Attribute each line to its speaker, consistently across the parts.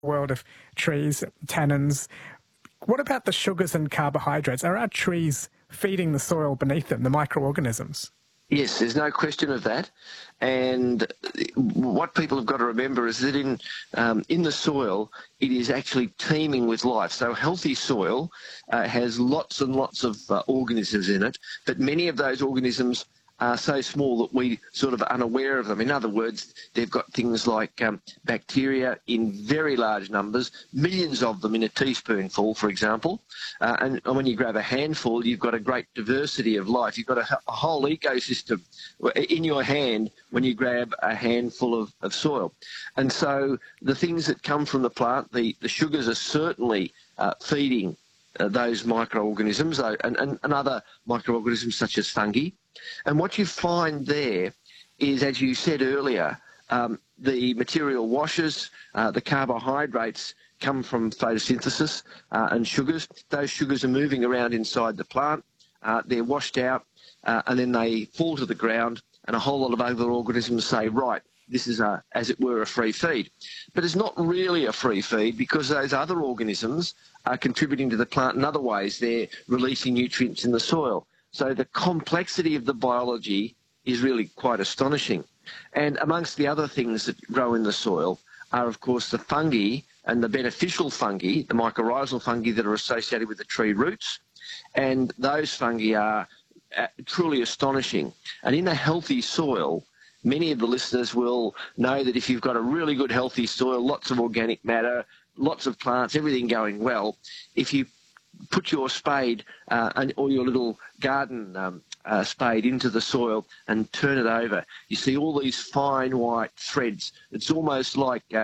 Speaker 1: world of trees, tannins. What about the sugars and carbohydrates? Are our trees feeding the soil beneath them, the microorganisms?
Speaker 2: Yes, there's no question of that. And what people have got to remember is that in the soil, it is actually teeming with life. So healthy soil has lots and lots of organisms in it, but many of those organisms are so small that we sort of unaware of them. In other words, they've got things like bacteria in very large numbers, millions of them in a teaspoonful, for example. And when you grab a handful, you've got a great diversity of life. You've got a whole ecosystem in your hand when you grab a handful of soil. And so the things that come from the plant, the sugars are certainly feeding those microorganisms and other microorganisms such as fungi. And what you find there is, as you said earlier, the material washes, the carbohydrates come from photosynthesis and sugars. Those sugars are moving around inside the plant. They're washed out and then they fall to the ground, and a whole lot of other organisms say, right, this is, as it were, a free feed. But it's not really a free feed because those other organisms are contributing to the plant in other ways. They're releasing nutrients in the soil. So the complexity of the biology is really quite astonishing. And amongst the other things that grow in the soil are, of course, the fungi and the beneficial fungi, the mycorrhizal fungi that are associated with the tree roots. And those fungi are truly astonishing. And in a healthy soil, many of the listeners will know that if you've got a really good healthy soil, lots of organic matter, lots of plants, everything going well, if you put your spade or your little garden spade into the soil and turn it over, you see all these fine white threads. It's almost like a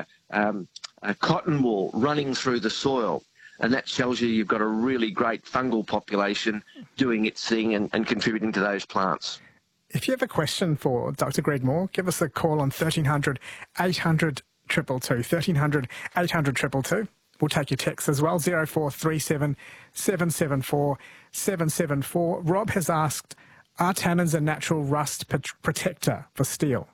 Speaker 2: cotton wool running through the soil. And that tells you you've got a really great fungal population doing its thing and contributing to those plants.
Speaker 1: If you have a question for Dr. Greg Moore, give us a call on 1300 800 222, 1300 800 222. We'll take your text as well, 0437 774 774. Rob has asked, are tannins a natural rust protector for steel?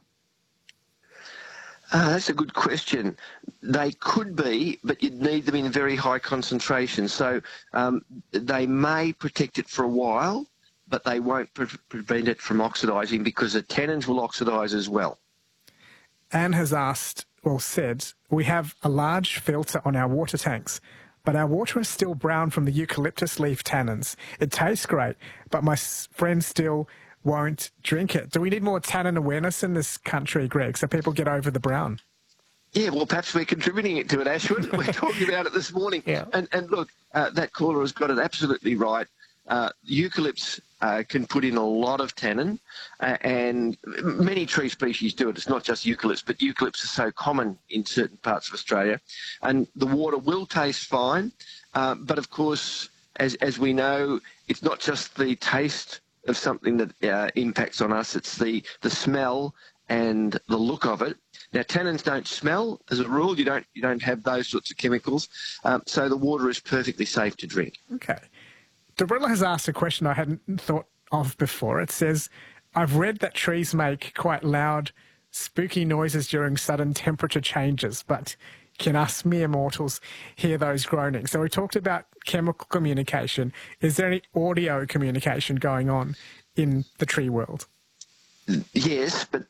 Speaker 2: That's a good question. They could be, but you'd need them in very high concentration. So they may protect it for a while, but they won't prevent it from oxidising because the tannins will oxidise as well.
Speaker 1: Anne has asked, well said, we have a large filter on our water tanks, but our water is still brown from the eucalyptus leaf tannins. It tastes great, but my friends still won't drink it. Do we need more tannin awareness in this country, Greg, so people get over the brown?
Speaker 2: Yeah, well, perhaps we're contributing to it, Ashwin. We're talking about it this morning. Yeah. And look, that caller has got it absolutely right. Eucalypts can put in a lot of tannin, and many tree species do it. It's not just eucalypts, but eucalypts are so common in certain parts of Australia. And the water will taste fine, but of course, as we know, it's not just the taste of something that impacts on us, it's the smell and the look of it. Now, tannins don't smell. As a rule, you don't have those sorts of chemicals, so the water is perfectly safe to drink.
Speaker 1: Okay. Dorilla has asked a question I hadn't thought of before. It says, I've read that trees make quite loud, spooky noises during sudden temperature changes, but can us mere mortals hear those groaning? So we talked about chemical communication. Is there any audio communication going on in the tree world?
Speaker 2: Yes, but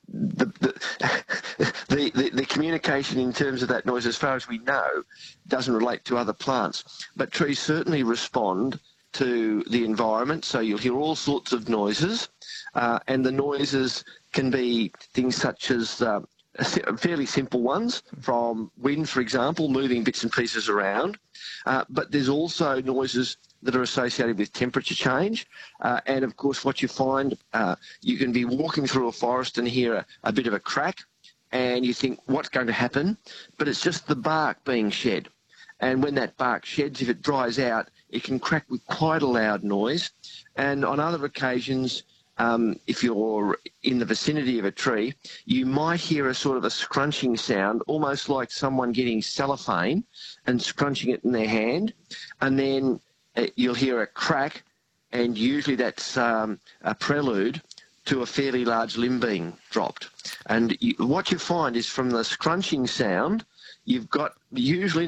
Speaker 2: the communication in terms of that noise, as far as we know, doesn't relate to other plants. But trees certainly respond to the environment, so you'll hear all sorts of noises, and the noises can be things such as fairly simple ones, from wind, for example, moving bits and pieces around, but there's also noises that are associated with temperature change, and of course what you find, you can be walking through a forest and hear a bit of a crack, and you think, what's going to happen? But it's just the bark being shed. And when that bark sheds, if it dries out, it can crack with quite a loud noise. And on other occasions, if you're in the vicinity of a tree, you might hear a sort of a scrunching sound, almost like someone getting cellophane and scrunching it in their hand. And then you'll hear a crack, and usually that's a prelude to a fairly large limb being dropped. And what you find is from the scrunching sound, you've got usually